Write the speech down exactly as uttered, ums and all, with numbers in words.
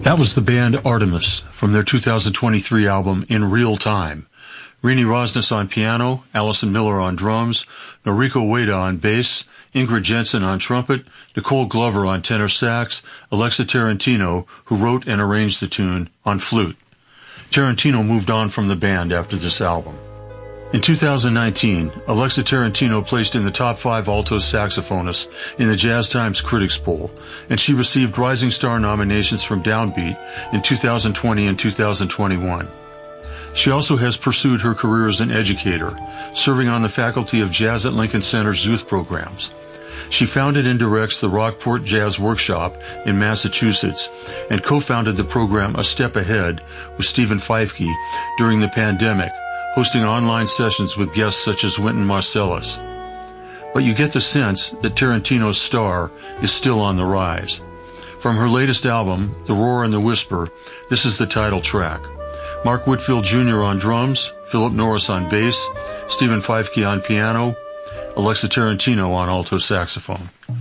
That was the band Artemis from their two thousand twenty-three album In Real Time. Rini Rosnes on piano, Allison Miller on drums, Noriko Ueda on bass, Ingrid Jensen on trumpet, Nicole Glover on tenor sax, Alexa Tarantino, who wrote and arranged the tune, on flute. Tarantino moved on from the band after this album. In two thousand nineteen, Alexa Tarantino placed in the top five alto saxophonists in the Jazz Times Critics Poll, and she received Rising Star nominations from Downbeat in two thousand twenty and two thousand twenty-one. She also has pursued her career as an educator, serving on the faculty of Jazz at Lincoln Center's youth programs. She founded and directs the Rockport Jazz Workshop in Massachusetts and co-founded the program A Step Ahead with Stephen Feifke during the pandemic, hosting online sessions with guests such as Wynton Marsalis. But you get the sense that Tarantino's star is still on the rise. From her latest album, The Roar and the Whisper, this is the title track. Mark Whitfield Junior on drums, Philip Norris on bass, Stephen Feifke on piano, Alexa Tarantino on alto saxophone.